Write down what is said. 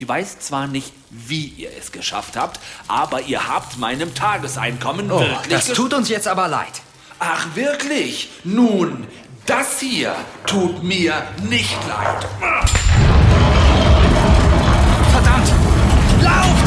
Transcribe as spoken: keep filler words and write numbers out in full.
Ich weiß zwar nicht, wie ihr es geschafft habt, aber ihr habt meinem Tageseinkommen oh, wirklich... Das tut uns jetzt aber leid. Ach, wirklich? Nun, das hier tut mir nicht leid. Verdammt! Lauft!